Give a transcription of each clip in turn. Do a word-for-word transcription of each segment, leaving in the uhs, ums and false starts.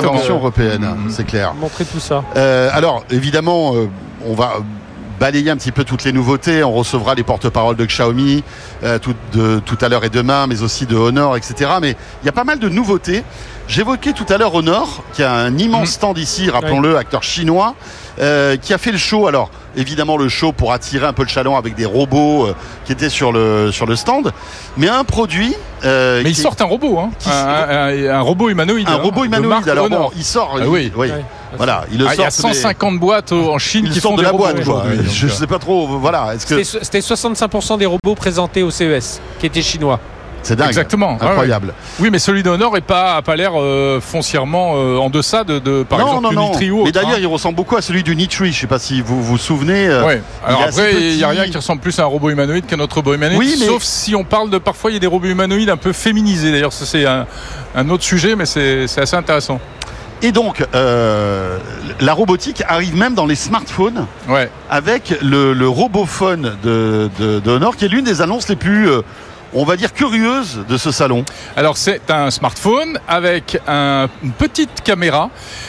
intervention européenne, mmh. c'est clair. Montrer tout ça. Euh, alors, évidemment, euh, on va balayer un petit peu toutes les nouveautés. On recevra les porte-paroles de Xiaomi euh, tout, de, tout à l'heure et demain, mais aussi de Honor, et cetera. Mais il y a pas mal de nouveautés. J'évoquais tout à l'heure Honor, qui a un immense stand ici, rappelons-le, oui. acteur chinois, euh, qui a fait le show. Alors, évidemment, le show pour attirer un peu le chaland avec des robots euh, qui étaient sur le, sur le stand. Mais un produit... Euh, mais ils sortent un robot, hein. un, un, un, un robot humanoïde. Un hein, robot humanoïde. Alors bon, il sort... Ah, oui. oui. Ouais. Voilà, il, ah, il y a cent cinquante des... boîtes en Chine il qui font de des la robots boîte, quoi. Je ne sais pas trop. Voilà. Est-ce que... C'était, c'était soixante-cinq pour cent des robots présentés au C E S qui étaient chinois. C'est dingue. Exactement. Incroyable. Ah, oui. oui, mais celui d'Honor n'a pas, pas l'air euh, foncièrement euh, en deçà de, de par non, exemple, non, du non. Nitri ou autre. Mais d'ailleurs, hein. il ressemble beaucoup à celui du Nitri. Je ne sais pas si vous vous souvenez. Euh, ouais. Alors il après, il n'y a rien qui ressemble plus à un robot humanoïde qu'un autre robot humanoïde. Oui, mais... Sauf si on parle de parfois, il y a des robots humanoïdes un peu féminisés. D'ailleurs, ça, c'est un, un autre sujet, mais c'est, c'est assez intéressant. Et donc, euh, la robotique arrive même dans les smartphones ouais. avec le, le robophone de, de, de Honor, qui est l'une des annonces les plus, euh, on va dire, curieuses de ce salon. Alors, c'est un smartphone avec un, une petite caméra.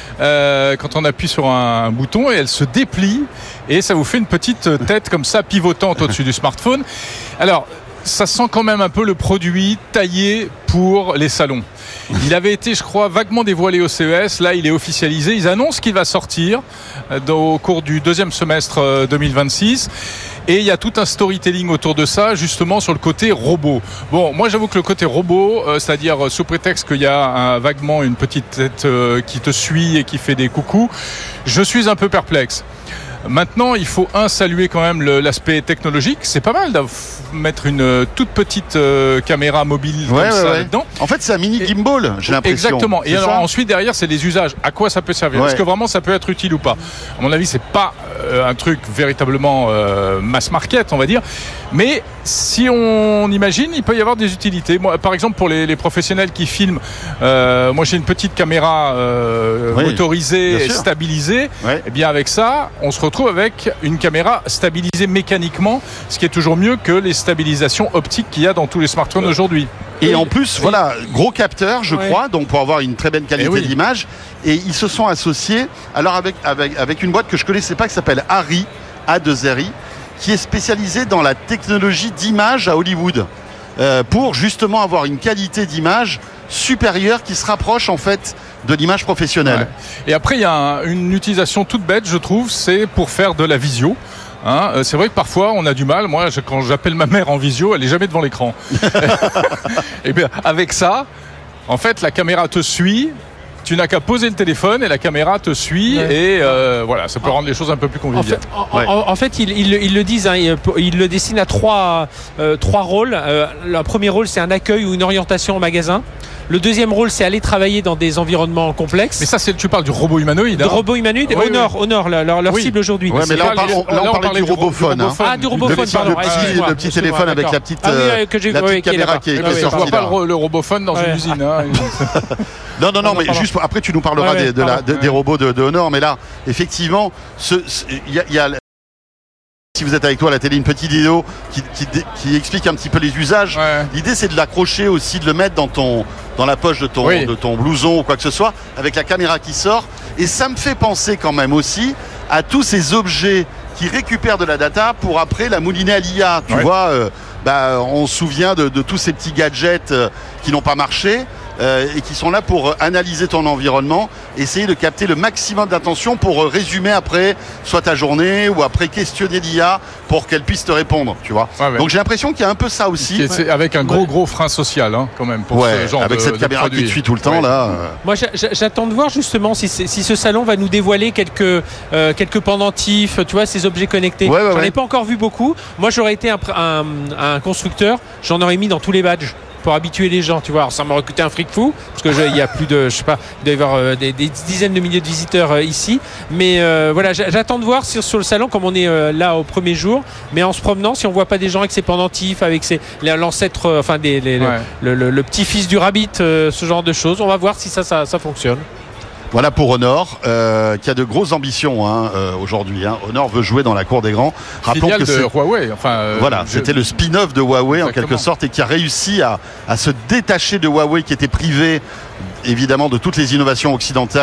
Euh, quand on appuie sur un, un bouton et elle se déplie et ça vous fait une petite tête comme ça pivotante au-dessus du smartphone. Alors, ça sent quand même un peu le produit taillé pour les salons. Il avait été, je crois, vaguement dévoilé au C E S. Là, il est officialisé. Ils annoncent qu'il va sortir au cours du deuxième semestre deux mille vingt-six. Et il y a tout un storytelling autour de ça, justement sur le côté robot. Bon, moi j'avoue que le côté robot, euh, c'est-à-dire sous prétexte qu'il y a un, vaguement une petite tête euh, qui te suit et qui fait des coucous, je suis un peu perplexe. Maintenant, il faut un saluer quand même le, l'aspect technologique. C'est pas mal de mettre une euh, toute petite euh, caméra mobile ouais, comme ouais, ça ouais. dedans. En fait, c'est un mini gimbal, j'ai l'impression. Exactement. C'est et alors ça ensuite derrière, c'est les usages. À quoi ça peut servir ouais. Est-ce que vraiment ça peut être utile ou pas? À mon avis, c'est pas euh, un truc véritablement euh, mass market, on va dire. Mais si on imagine, il peut y avoir des utilités. Moi, par exemple, pour les, les professionnels qui filment, euh, moi j'ai une petite caméra euh, oui, motorisée, stabilisée. Ouais. Et bien avec ça, on se retrouve avec une caméra stabilisée mécaniquement, ce qui est toujours mieux que les stabilisations optiques qu'il y a dans tous les smartphones aujourd'hui. Et en plus, voilà, gros capteur, je ouais. crois, donc pour avoir une très bonne qualité oui. d'image. Et ils se sont associés, alors avec, avec, avec une boîte que je connaissais pas, qui s'appelle Arri, A deux R I, qui est spécialisée dans la technologie d'image à Hollywood, euh, pour justement avoir une qualité d'image supérieure qui se rapproche en fait de l'image professionnelle. Ouais. Et après, il y a un, une utilisation toute bête, je trouve, c'est pour faire de la visio. Hein, euh, c'est vrai que parfois on a du mal. Moi, je, quand j'appelle ma mère en visio, elle est jamais devant l'écran. Et bien, avec ça, en fait, la caméra te suit. Tu n'as qu'à poser le téléphone et la caméra te suit ouais. et euh, voilà, ça peut rendre les choses un peu plus conviviales. En fait, en, ouais. en, en fait ils, ils, ils le disent, hein, ils, ils le dessinent à trois, euh, trois rôles. Euh, le premier rôle, c'est un accueil ou une orientation au magasin. Le deuxième rôle, c'est aller travailler dans des environnements complexes. Mais ça, c'est, tu parles du robot humanoïde. Du hein. robot humanoïde. Oui, Honor, oui. Honor, leur, leur oui. cible aujourd'hui. Ouais, mais là, on, parle, on, là, on, on parlait du robophone. Hein. Ah, du robophone, pardon. Le petit, le petit téléphone avec la petite, ah, oui, que j'ai, la petite oui, caméra qui est, qui est sortie. On ne voit pas le, le robophone dans ouais. une usine. Hein. Non, non, non, mais pardon. juste après, tu nous parleras ouais, des, de la, de, ouais. des robots de, de Honor. Mais là, effectivement, il y, y a. Si vous êtes avec toi à la télé, une petite vidéo qui, qui, qui explique un petit peu les usages. Ouais. L'idée, c'est de l'accrocher aussi, de le mettre dans, ton, dans la poche de ton, oui. de ton blouson ou quoi que ce soit, avec la caméra qui sort. Et ça me fait penser quand même aussi à tous ces objets qui récupèrent de la data pour après la mouliner à l'I A. Tu ouais. vois, euh, bah, on se souvient de, de tous ces petits gadgets euh, qui n'ont pas marché. Euh, et qui sont là pour analyser ton environnement, essayer de capter le maximum d'attention pour euh, résumer après soit ta journée ou après questionner l'I A pour qu'elle puisse te répondre, tu vois. Ouais, ouais. Donc j'ai l'impression qu'il y a un peu ça aussi. C'est, c'est avec un gros ouais. gros frein social hein, quand même pour ouais, ce genre avec de, cette caméra qui te suit tout le temps ouais. là. Euh... Moi j'attends de voir justement si, si ce salon va nous dévoiler quelques, euh, quelques pendentifs, tu vois, ces objets connectés. Ouais, ouais, J'en ouais. ai pas encore vu beaucoup. Moi j'aurais été un, un, un constructeur, j'en aurais mis dans tous les badges pour habituer les gens, tu vois. Alors, ça m'aurait coûté un fric fou, parce que il y a plus de, je sais pas, il doit y avoir euh, des, des dizaines de milliers de visiteurs euh, ici. Mais euh, voilà, j'attends de voir sur, sur le salon, comme on est euh, là au premier jour, mais en se promenant, si on voit pas des gens avec ses pendentifs, avec ses, l'ancêtre, euh, enfin des, les, ouais. le, le, le petit-fils du rabbit, euh, ce genre de choses, on va voir si ça, ça, ça fonctionne. Voilà pour Honor, euh, qui a de grosses ambitions hein, euh, aujourd'hui. Hein. Honor veut jouer dans la cour des grands. Rappelons que de c'est Huawei. Enfin, euh, voilà, je... c'était le spin-off de Huawei Exactement. en quelque sorte et qui a réussi à, à se détacher de Huawei, qui était privé évidemment de toutes les innovations occidentales.